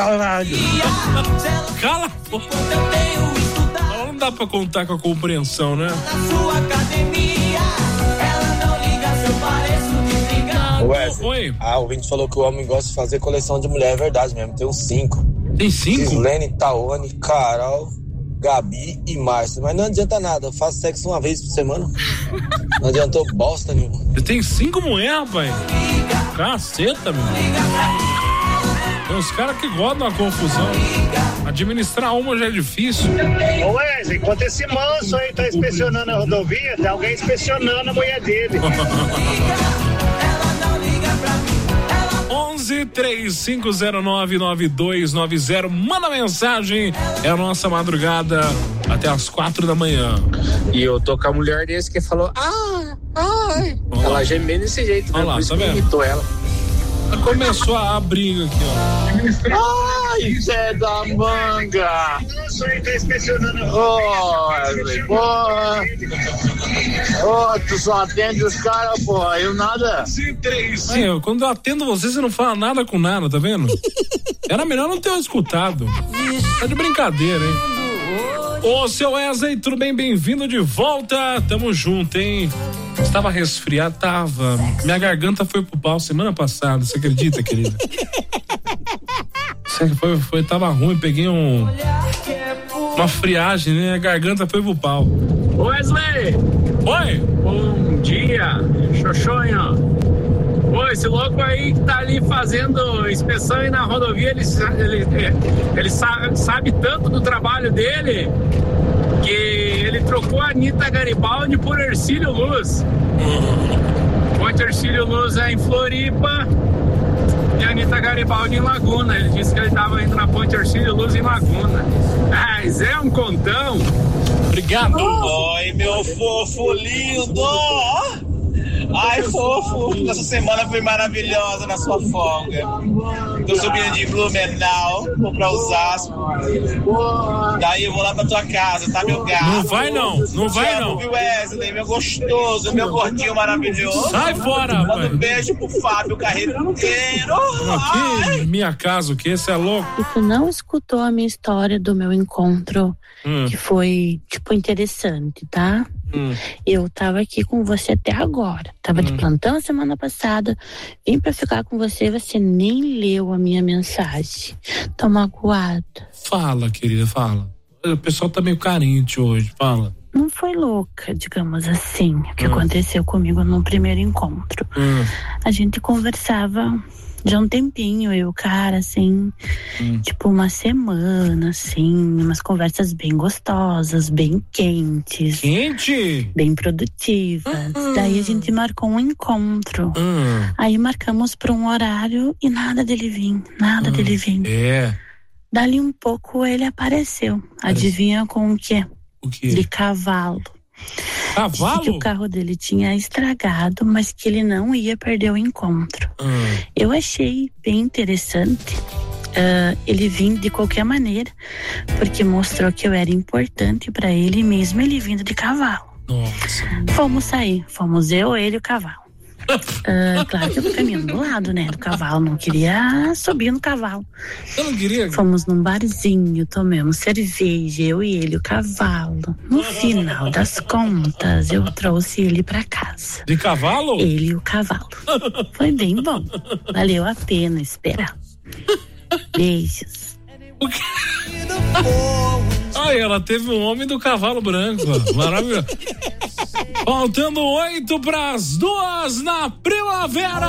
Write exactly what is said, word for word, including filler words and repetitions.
Caralho. Cala a boca. Não dá pra contar com a compreensão, né? Wesley, Oi. Ah, o ouvinte falou que o homem gosta de fazer coleção de mulher, é verdade mesmo, tem uns cinco. Tem cinco? Gislene, Taone, Carol, Gabi e Márcia. Mas não adianta nada, eu faço sexo uma vez por semana. Não adiantou bosta nenhuma. Você tem cinco mulheres, rapaz? Caceta, meu. Tem uns caras que gostam da confusão. Administrar uma já é difícil. Ô Wesley, enquanto esse manso aí tá inspecionando a rodovia, tem alguém inspecionando a mulher dele. onze três cinco zero nove nove dois nove zero. Manda mensagem. É a nossa madrugada até as quatro da manhã. E eu tô com a mulher desse que falou, ah, ai. Olá. Ela gemeu desse jeito, né? Olha lá, Por isso tá que vendo? imitou ela. Começou a briga aqui, ó. Ai, Zé da Manga. Manso aí tá inspecionando a Ô, Wesley, porra. Ô, tu só atende os caras, porra, eu nada. Aí, eu, quando eu atendo você, você não fala nada com nada, tá vendo? Era melhor não ter escutado. Tá de brincadeira, hein? Ô, seu Wesley, tudo bem? Bem-vindo de volta. Tamo junto, hein? Estava resfriado, tava. Minha garganta foi pro pau semana passada, você acredita, querida? Foi, foi, tava ruim, peguei um uma friagem, né? A garganta foi pro pau. Wesley! Oi! Bom dia, Xoxonha. Ô, esse louco aí que tá ali fazendo inspeção aí na rodovia, ele, ele, ele sabe, sabe tanto do trabalho dele que ele trocou a Anitta Garibaldi por Hercílio Luz. Ponte Hercílio Luz é em Floripa e a Anitta Garibaldi em Laguna. Ele disse que ele tava indo na Ponte Hercílio Luz em Laguna. Mas é um contão. Obrigado. Oi, meu fofo lindo. Ai, fofo, essa semana foi maravilhosa na sua folga. Tô subindo de Blumenau, vou pra Osasco. Daí eu vou lá pra tua casa, tá, meu gato? Não vai não, não vai Te amo, não. viu, Wesley, meu gostoso, meu gordinho maravilhoso. Sai fora, Manda rapaz. um beijo pro Fábio Carreiro inteiro. Aqui, minha casa, o que? Você é louco? E tu não escutou a minha história do meu encontro, Hum. que foi, tipo, interessante, tá? Hum. Eu tava aqui com você até agora. Tava de plantão semana passada. Vim pra ficar com você, você nem leu a minha mensagem. Tô magoada. Fala, querida, fala. O pessoal tá meio carente hoje, fala. Não foi louca, digamos assim, o que Hum. aconteceu comigo no primeiro encontro. Hum. A gente conversava já um tempinho, eu e o cara, assim, Hum. tipo uma semana, assim, umas conversas bem gostosas, bem quentes. Quente? Bem produtivas. Hum. Daí a gente marcou um encontro. Hum. Aí marcamos para um horário e nada dele vir, nada Hum. dele vir. É. Dali um pouco ele apareceu. Adivinha com o quê? O quê? De cavalo. Cavalo? Disse que o carro dele tinha estragado, mas que ele não ia perder o encontro. Hum. Eu achei bem interessante uh, ele vir de qualquer maneira, porque mostrou que eu era importante para ele, mesmo ele vindo de cavalo. Nossa. Fomos sair, fomos eu, ele e o cavalo. Uh, claro que eu tô caminhando do lado, né, do cavalo, não queria subir no cavalo. Eu não queria. Fomos num barzinho, tomamos cerveja, eu e ele, o cavalo. No final das contas, eu trouxe ele pra casa. De cavalo? Ele e o cavalo. Foi bem bom. Valeu a pena esperar. Beijos. Ai, ela teve um homem do cavalo branco. Maravilhoso. Faltando oito pras duas na primavera.